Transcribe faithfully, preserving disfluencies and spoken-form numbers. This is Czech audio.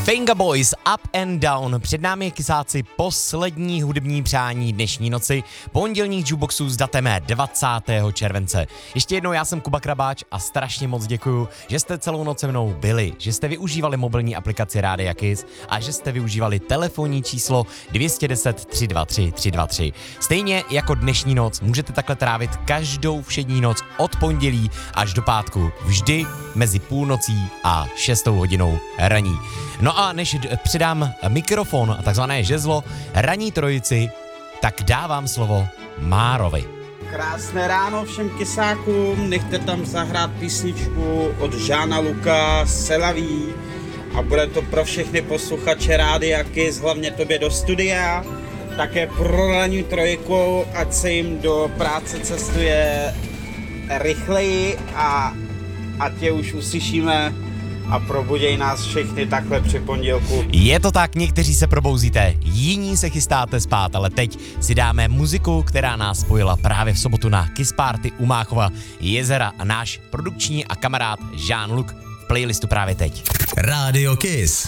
Venga Boys, Up and Down. Před námi je kysáci poslední hudební přání dnešní noci pondělních jukeboxů s datem dvacátého července. Ještě jednou, já jsem Kuba Krabáč a strašně moc děkuju, že jste celou noc se mnou byli, že jste využívali mobilní aplikaci Rádia Kiss a že jste využívali telefonní číslo dvě jedna deset, tři dva tři, tři dva tři. Stejně jako dnešní noc můžete takhle trávit každou všední noc od pondělí až do pátku, vždy mezi půlnocí a šestou hodinou raní. No a než předám mikrofon a takzvané žezlo ranní trojici, tak dávám slovo Márovi. Krásné ráno všem kysákům, nechte tam zahrát písničku od Žána Luka, Selaví, a bude to pro všechny posluchače Rádia Kiss, hlavně tobě do studia, také pro ranní trojku, ať se jim do práce cestuje rychleji a ať je už uslyšíme a probuděj nás všechny takhle při pondělku. Je to tak, někteří se probouzíte, jiní se chystáte spát, ale teď si dáme muziku, která nás spojila právě v sobotu na Kiss Party u Máchova jezera a náš produkční a kamarád Žán Luk v playlistu právě teď. Rádio Kiss.